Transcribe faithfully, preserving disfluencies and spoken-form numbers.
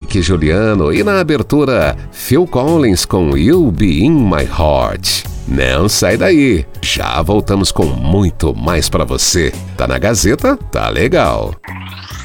Henrique Juliano e na abertura Phil Collins com You'll Be In My Heart. Não sai daí, já voltamos com muito mais pra você. Tá na Gazeta? Tá legal.